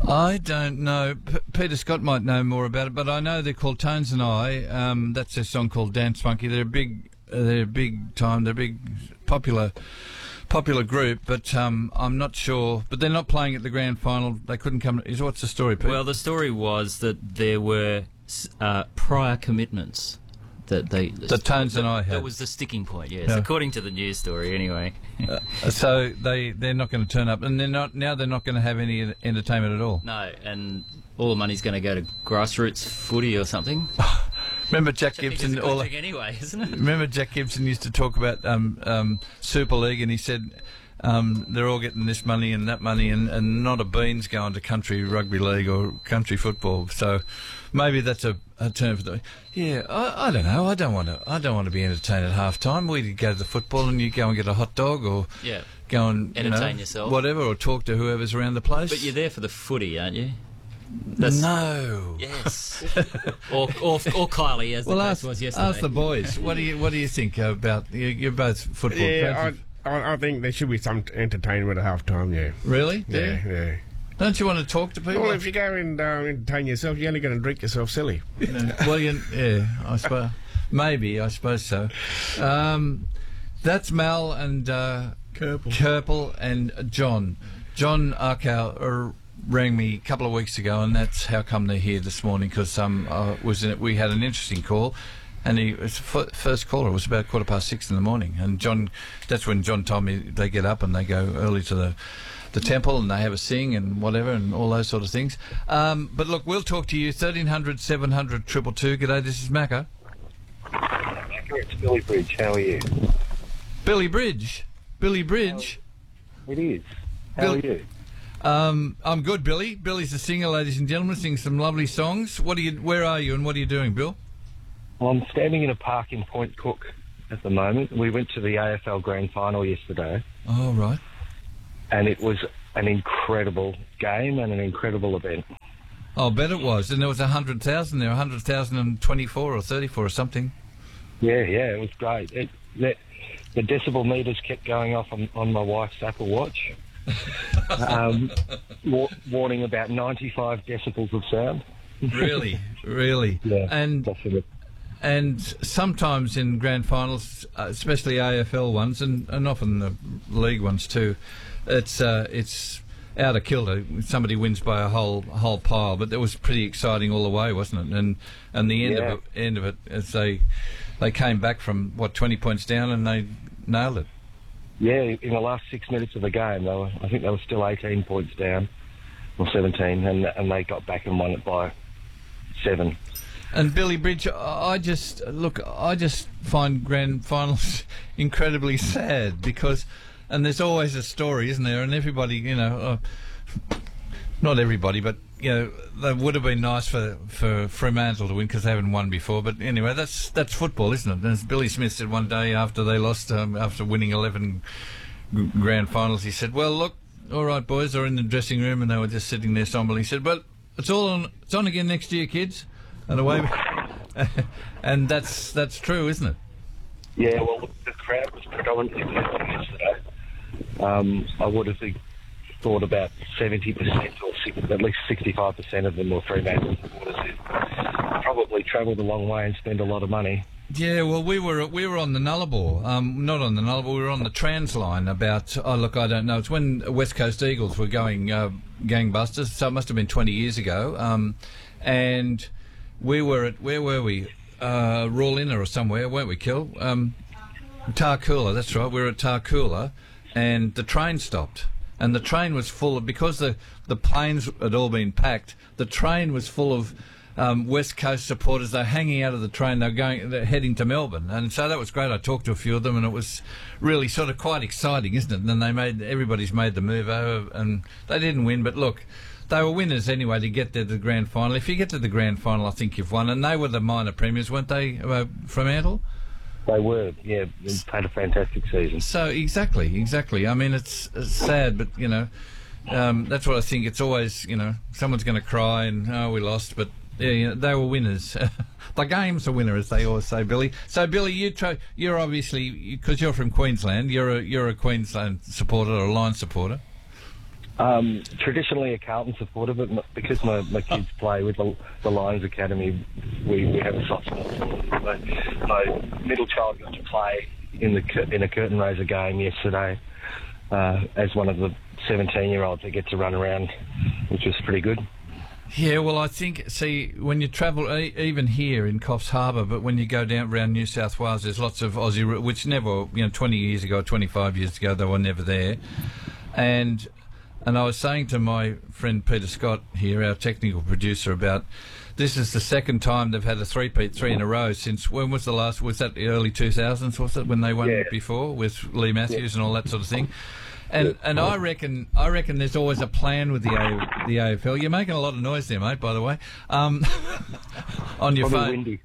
I don't know. Peter Scott might know more about it, but I know they're called Tones and I. That's a song called Dance Monkey. They're big time. They're a big popular group, but I'm not sure. But they're not playing at the grand final. They couldn't come. What's the story, Pete? Well, the story was that there were prior commitments that the Tones and I had. That was the sticking point, yes, according to the news story, anyway. So they're not going to turn up, and they're not going to have any entertainment at all. No, and all the money's going to go to grassroots footy or something. Remember Jack Gibson? Anyway, isn't it? Remember Jack Gibson used to talk about Super League, and he said they're all getting this money and that money, and not a bean's going to country rugby league or country football. So maybe that's a term for the. Yeah, I don't know. I don't want to be entertained at half time. We go to the football and you go and get a hot dog or go and entertain yourself, whatever, or talk to whoever's around the place. But you're there for the footy, aren't you? No. Yes. or Kylie, as the case was yesterday. Ask the boys. What do you think about? You're both football. Yeah, I think there should be some entertainment at half time. Yeah. Really? Yeah. Don't you want to talk to people? Well, if you go and entertain yourself, you're only going to drink yourself silly. Well, I suppose. Maybe, I suppose so. That's Mal and Kerpel and John. John Arkow rang me a couple of weeks ago, and that's how come they're here this morning, because we had an interesting call, and he was first caller. It was about 6:15 in the morning, and that's when John told me they get up and they go early to the temple and they have a sing and whatever and all those sort of things. But look, we'll talk to you. 1300 700 222. G'day, this is Macca. Macca, it's Billy Bridge. How are you? Billy Bridge? It is. How are you? I'm good, Billy. Billy's a singer, ladies and gentlemen, sings some lovely songs. Where are you and what are you doing, Bill? Well, I'm standing in a park in Point Cook at the moment. We went to the AFL Grand Final yesterday. Oh, right. And it was an incredible game and an incredible event. Oh, I bet it was. And there was 100,000 there, 100,024 or 34 or something. Yeah, it was great. The decibel meters kept going off on my wife's Apple Watch. Warning about 95 decibels of sound. Really? Yeah. And sometimes in grand finals, especially AFL ones, and often the league ones too, it's out of kilter. Somebody wins by a whole pile, but that was pretty exciting all the way, wasn't it? And the end of it, as they came back from 20 points down and they nailed it. Yeah, in the last 6 minutes of the game, I think they were still 18 points down, or 17, and they got back and won it by 7. And Billy Bridge, I just find grand finals incredibly sad because, and there's always a story, isn't there? And everybody, not everybody, but that would have been nice for Fremantle to win because they haven't won before. But anyway, that's football, isn't it? And as Billy Smith said one day after they lost, after winning 11 grand finals, he said, "Well, look, all right, boys," they're in the dressing room and they were just sitting there somberly. He said, "But it's on again next year, kids." And away, and that's true, isn't it? Yeah, well, the crowd was predominantly Melbourne yesterday. I would have thought about 70% or at least 65% of them were Fremantle supporters who probably travelled a long way and spent a lot of money. Yeah, well, we were on the Nullarbor, not on the Nullarbor, we were on the Trans line about, I don't know, it's when West Coast Eagles were going gangbusters, so it must have been 20 years ago, and we were at, where were we? Rawlinna or somewhere, weren't we, Kel? Tarcoola, that's right, we were at Tarcoola, and the train stopped. And the train was full of, because the planes had all been packed, the train was full of West Coast supporters. They're hanging out of the train, they're heading to Melbourne. And so that was great. I talked to a few of them and it was really sort of quite exciting, isn't it? And then everybody's made the move over and they didn't win, but look, they were winners anyway to get there to the grand final. If you get to the grand final, I think you've won. And they were the minor premiers, weren't they, Fremantle? They were, yeah. They've had a fantastic season. So, exactly. I mean, it's sad, but, that's what I think. It's always, someone's going to cry and, we lost, but, yeah, they were winners. The game's a winner, as they always say, Billy. So, Billy, you're obviously, because you're from Queensland, you're a Queensland supporter or a Lions supporter. Traditionally a Carlton supporter, but because my kids play with the Lions Academy, we have a soft spot for them. My middle child got to play in a curtain raiser game yesterday as one of the 17-year-olds that get to run around, which was pretty good. Yeah, well, I think, when you travel, even here in Coffs Harbour, but when you go down around New South Wales, there's lots of Aussie, which never, 20 years ago, 25 years ago, they were never there. And I was saying to my friend Peter Scott here, our technical producer, about this is the second time they've had a three-peat, 3 in a row since, when was the last, was that the early 2000s, was it, when they won before with Lee Matthews and all that sort of thing? And I reckon there's always a plan with the AFL. You're making a lot of noise there, mate, by the way, on your phone.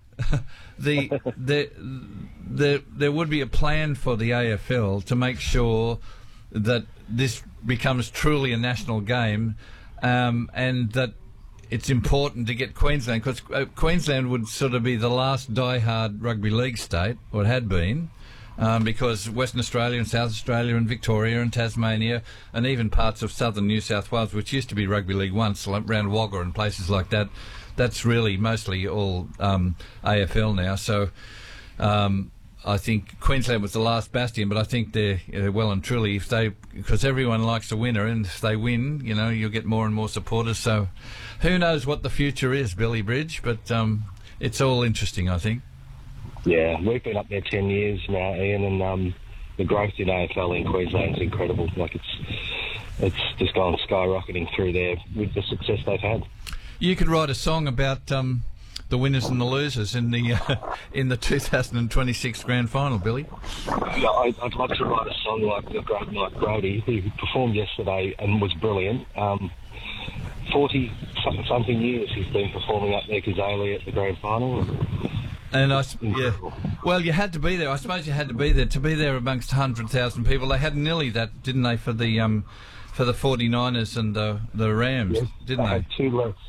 There would be a plan for the AFL to make sure that this becomes truly a national game, and that it's important to get Queensland, because Queensland would sort of be the last die-hard rugby league state, or it had been, because Western Australia and South Australia and Victoria and Tasmania and even parts of southern New South Wales, which used to be rugby league once, like around Wagga and places like that, that's really mostly all AFL now. So I think Queensland was the last bastion, but I think they're well and truly, because everyone likes a winner, and if they win, you'll get more and more supporters. So who knows what the future is, Billy Bridge, but it's all interesting, I think. Yeah, we've been up there 10 years now, Ian, and the growth in AFL in Queensland is incredible. Like, it's just gone skyrocketing through there with the success they've had. You could write a song about the winners and the losers in the 2026 Grand Final, Billy. Yeah, I'd like to write a song like the great Mike Brody, who performed yesterday and was brilliant. 40-something years he's been performing up there, Kazali, at the Grand Final. And well, you had to be there. I suppose you had to be there amongst 100,000 people. They had nearly that, didn't they, for the 49ers and the Rams, didn't they? They had two less.